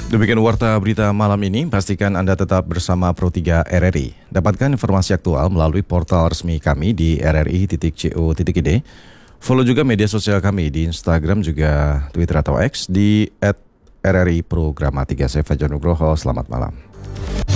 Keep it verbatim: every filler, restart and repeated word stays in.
Demikian warta berita malam ini, pastikan Anda tetap bersama Pro tiga R R I. Dapatkan informasi aktual melalui portal resmi kami di r r i titik co titik i d. Follow juga media sosial kami di Instagram juga Twitter atau X di et r r i programa tiga. Saya Fajar Nugroho, selamat malam.